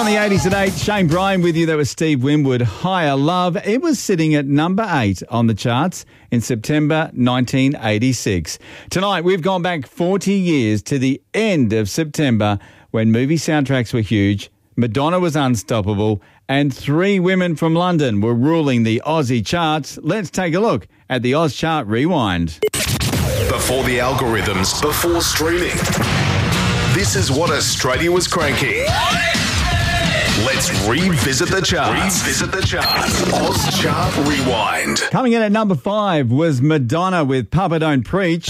On the 80s at 8, Shane Bryan with you. That was Steve Winwood. Higher Love. It was sitting at number 8 on the charts in September 1986. Tonight, we've gone back 40 years to the end of September when movie soundtracks were huge, Madonna was unstoppable, and 3 women from London were ruling the Aussie charts. Let's take a look at the Oz Chart Rewind. Before the algorithms, before streaming. This is what Australia was cranking. Let's revisit the charts. Oz Chart Rewind. Coming in at number 5 was Madonna with Papa Don't Preach.